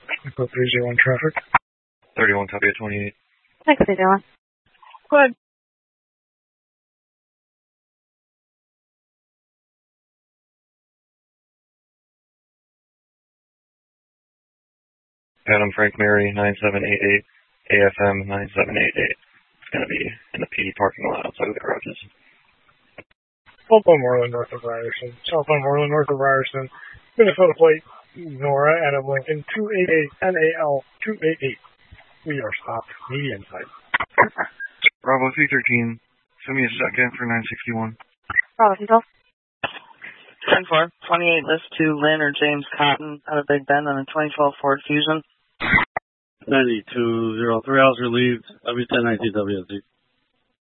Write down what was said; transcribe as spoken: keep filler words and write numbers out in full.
Echo three zero one traffic. thirty-one, copy at twenty-eight. Thanks, three zero one. Go ahead. Adam Frank Mary, nine seven eight eight, A F M nine seven eight eight. It's going to be in the P D parking lot outside of the garages. Southbound Moreland, north of Ryerson. Southbound Moreland, north of Ryerson. Minnesota plate, Nora, Adam Lincoln, two eight eight, N A L two eight eight. We are stopped. Median side. Bravo three thirteen. Send me a second for nine sixty-one. Bravo three twelve. ten four, twenty-eight, list to Lynn or James Cotton out of Big Bend on a twenty twelve Ford Fusion. ninety-two zero three hours relieved, W ten nineteen W S D.